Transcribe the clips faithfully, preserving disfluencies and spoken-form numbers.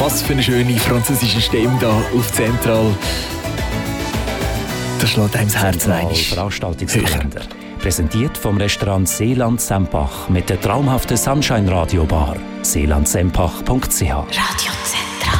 Was für eine schöne französische Stimme da auf Zentral. Das schlägt einem das Herz rein. Veranstaltungskalender. Präsentiert vom Restaurant Seeland Sempach mit der traumhaften Sunshine Radio Bar. seeland sempach punkt c h. Radio Zentral.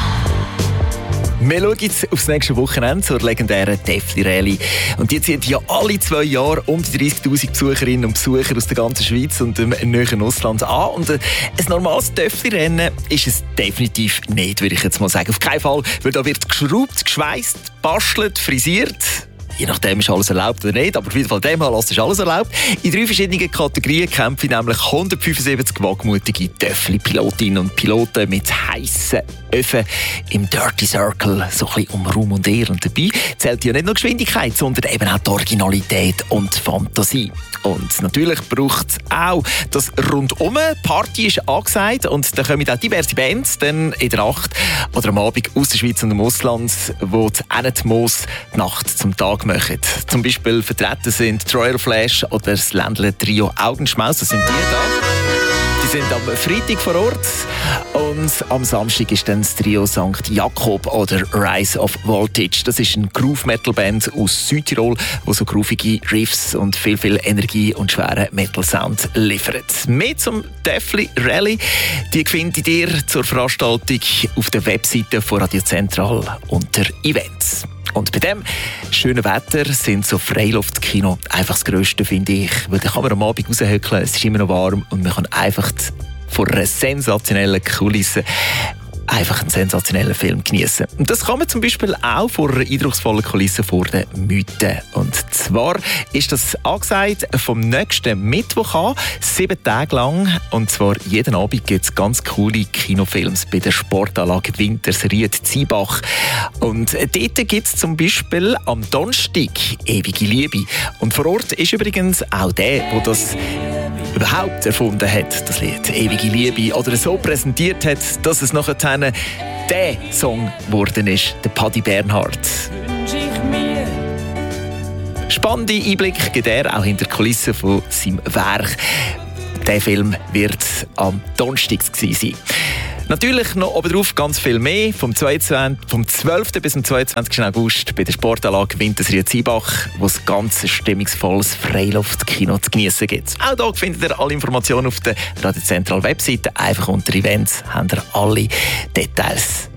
Wir schauen jetzt aufs nächste Wochenende zur legendären Däffli Rallye. Und die zieht ja alle zwei Jahre um die dreißigtausend Besucherinnen und Besucher aus der ganzen Schweiz und dem nahen Ausland an. Und äh, ein normales Däffli-Rennen ist es definitiv nicht, würde ich jetzt mal sagen. Auf keinen Fall, weil da wird geschraubt, geschweißt, bastelt, frisiert. Je nachdem ist alles erlaubt oder nicht, aber auf jeden Fall dem Anlass ist alles erlaubt. In drei verschiedenen Kategorien kämpfen nämlich hundertfünfundsiebzig wagemutige Däffli-Pilotinnen und Piloten mit heissen Öfen im Dirty Circle, so ein bisschen um Ruhm und Ehre. Und dabei zählt ja nicht nur Geschwindigkeit, sondern eben auch die Originalität und Fantasie. Und natürlich braucht es auch das Rundum. Party ist angesagt und da kommen auch diverse Bands dann in der Nacht oder am Abend aus der Schweiz und dem Ausland, wo die Enetmoos die Nacht zum Tag machen. Zum Beispiel vertreten sind Troyer Flash oder das Ländler Trio Augenschmaus. Das sind die da. Die sind am Freitag vor Ort und am Samstag ist dann das Trio Sankt Jakob oder Rise of Voltage. Das ist eine Groove-Metal-Band aus Südtirol, die so groovige Riffs und viel, viel Energie und schweren Metal-Sound liefert. Mehr zum Däffli Rallye, die findet ihr zur Veranstaltung auf der Webseite von Radio Zentral unter Events. Und bei dem schönen Wetter sind so Freiluftkino einfach das Grösste, finde ich. Weil da kann man am Abend raushöckeln, es ist immer noch warm und man kann einfach vor einer sensationellen Kulisse einfach einen sensationellen Film genießen. Und das kann man zum Beispiel auch vor einer eindrucksvollen Kulisse vor den Mythen. Und zwar ist das angesagt vom nächsten Mittwoch an, sieben Tage lang. Und zwar jeden Abend gibt es ganz coole Kinofilms bei der Sportanlage Wintersried-Ziebach. Und dort gibt es zum Beispiel am Donnerstag «Ewige Liebe». Und vor Ort ist übrigens auch der, der das überhaupt erfunden hat, das Lied «Ewige Liebe», oder so präsentiert hat, dass es nachher der Song geworden ist, der Paddy Bernhard. Spannende Einblick gibt er auch hinter die Kulissen von seinem Werk. Der Film wird am Donnerstag sein. Natürlich noch obendrauf ganz viel mehr. Vom, zweiundzwanzigsten, vom zwölften bis zum zweiundzwanzigsten August bei der Sportanlage Wintersried-Ziebach, wo es ganz stimmungsvolles Freiluftkino zu geniessen gibt. Auch hier findet ihr alle Informationen auf der Radio Zentral Webseite. Einfach unter Events habt ihr alle Details.